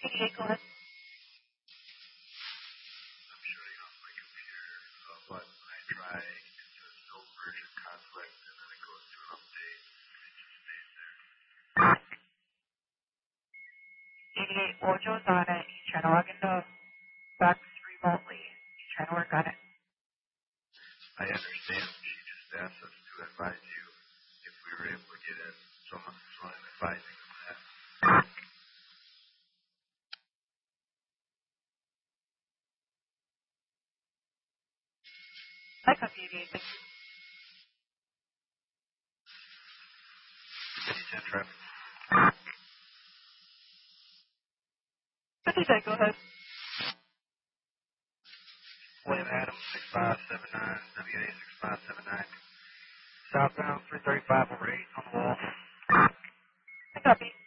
88, go ahead. I'm shutting off my computer, but when I try, it says no version conflict, and then it goes to an update, and it just stays there. 88, Ojo's on it. He's trying to log into Bex remotely. He's trying to work on it. I understand. She just asked us to advise you if we were able to get in. Someone's advising them that. I copy 88, thank you. 50 traffic. 50, go ahead. William Adams, 6579, WA 6579. Southbound 335 over 8 on the wall. I copy.